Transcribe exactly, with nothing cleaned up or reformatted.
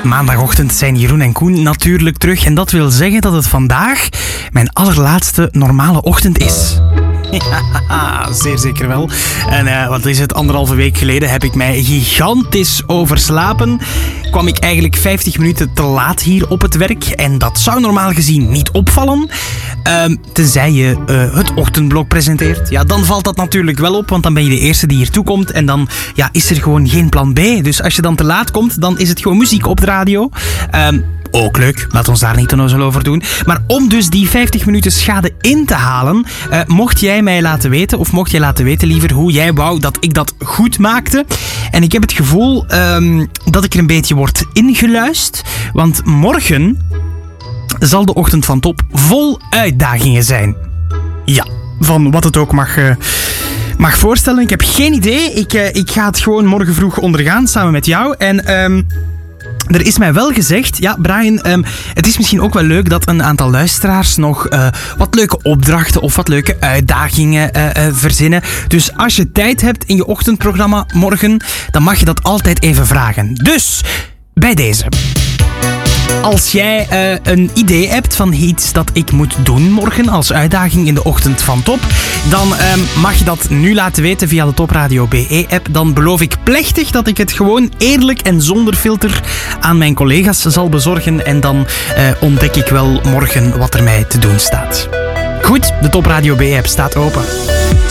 Maandagochtend zijn Jeroen en Koen natuurlijk terug. En dat wil zeggen dat het vandaag mijn allerlaatste normale ochtend is. Ja, zeer zeker wel. En uh, wat is het? Anderhalve week geleden heb ik mij gigantisch overslapen. Kwam ik eigenlijk vijftig minuten te laat hier op het werk. En dat zou normaal gezien niet opvallen. Uh, tenzij je uh, het ochtendblok presenteert. Ja, dan valt dat natuurlijk wel op. Want dan ben je de eerste die hier toe komt. En dan ja, is er gewoon geen plan B. Dus als je dan te laat komt, dan is het gewoon muziek op de radio. Uh, Ook leuk, laat ons daar niet te onnozel over doen. Maar om dus die vijftig minuten schade in te halen, uh, mocht jij mij laten weten, of mocht jij laten weten liever, hoe jij wou dat ik dat goed maakte. En ik heb het gevoel um, dat ik er een beetje word ingeluisterd. Want morgen zal de ochtend van Top vol uitdagingen zijn. Ja, van wat het ook mag... Uh, mag voorstellen. Ik heb geen idee. Ik, uh, ik ga het gewoon morgen vroeg ondergaan, samen met jou. En... Um, Er is mij wel gezegd, ja Brian, um, het is misschien ook wel leuk dat een aantal luisteraars nog uh, wat leuke opdrachten of wat leuke uitdagingen uh, uh, verzinnen. Dus als je tijd hebt in je ochtendprogramma morgen, dan mag je dat altijd even vragen. Dus, bij deze. Als jij uh, een idee hebt van iets dat ik moet doen morgen als uitdaging in de ochtend van Top, dan um, mag je dat nu laten weten via de Top Radio B E-app. Dan beloof ik plechtig dat ik het gewoon eerlijk en zonder filter aan mijn collega's zal bezorgen. En dan uh, ontdek ik wel morgen wat er mij te doen staat. Goed, de Top Radio B E-app staat open.